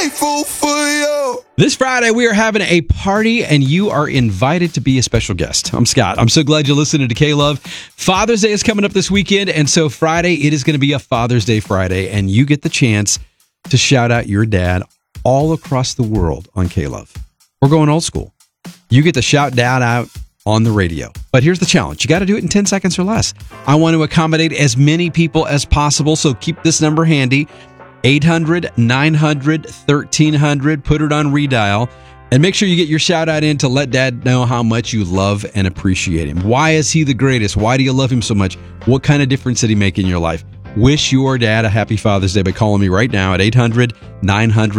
grateful for you. This Friday, we are having a party, and you are invited to be a special guest. I'm Scott. I'm so glad you're listening to K-Love. Father's Day is coming up this weekend, and so Friday, it is going to be a Father's Day Friday, and you get the chance to shout out your dad all across the world on K-Love. We're going old school. You get to shout dad out on the radio. But here's the challenge. You got to do it in 10 seconds or less. I want to accommodate as many people as possible, so keep this number handy. 800-900-1300. Put it on redial. And make sure you get your shout out in to let dad know how much you love and appreciate him. Why is he the greatest? Why do you love him so much? What kind of difference did he make in your life? Wish your dad a happy Father's Day by calling me right now at 800-900